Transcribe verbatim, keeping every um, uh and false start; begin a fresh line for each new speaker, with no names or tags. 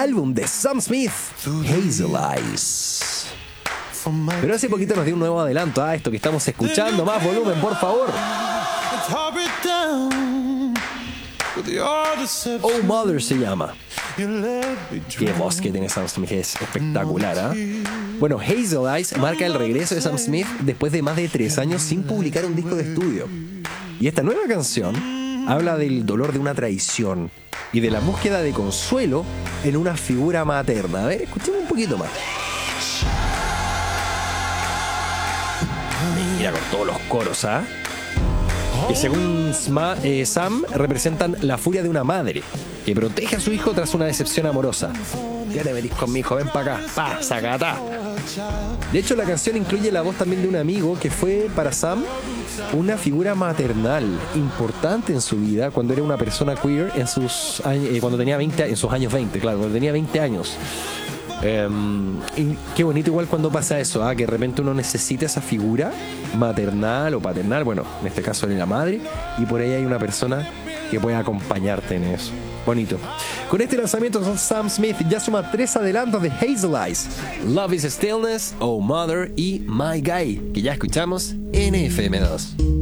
álbum de Sam Smith, Hazel Eyes. Pero hace poquito nos dio un nuevo adelanto a esto que estamos escuchando. Más volumen, por favor. Oh Mother se llama. Qué voz que tiene Sam Smith, es espectacular, ¿eh? Bueno, Hazel Eyes marca el regreso de Sam Smith después de más de tres años sin publicar un disco de estudio. Y esta nueva canción habla del dolor de una traición y de la búsqueda de consuelo en una figura materna. A ver, escuchemos un poquito más. Mira con todos los coros, ¿ah? ¿eh? Que según Sma, eh, Sam representan la furia de una madre que protege a su hijo tras una decepción amorosa. Ya te metís con mi hijo, ven para acá, pa, sacatá. De hecho, la canción incluye la voz también de un amigo que fue para Sam una figura maternal importante en su vida cuando era una persona queer en sus eh, cuando tenía veinte, en sus años veinte, claro, cuando tenía veinte años. Um, y qué bonito igual cuando pasa eso, ¿eh? Que de repente uno necesita esa figura maternal o paternal, bueno, en este caso de la madre, y por ahí hay una persona que puede acompañarte en eso. Bonito. Con este lanzamiento Sam Smith ya suma tres adelantos de Hazel Eyes, Love is Stillness, Oh Mother y My Guy, que ya escuchamos en F M dos.